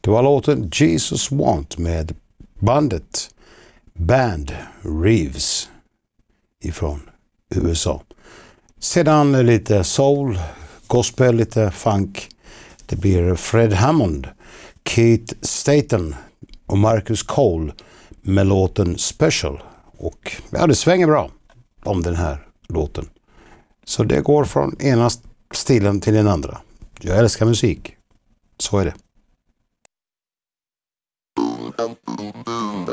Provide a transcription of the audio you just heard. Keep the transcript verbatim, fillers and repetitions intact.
Det var låten Jesus Want med bandet Band Reeves ifrån U S A. Sedan lite soul, gospel, lite funk. Det blir Fred Hammond, Keith Staten och Marcus Cole med låten Special. Och ja, det svänger bra om den här låten. Så det går från ena stilen till den andra. Jag älskar musik. Så är det.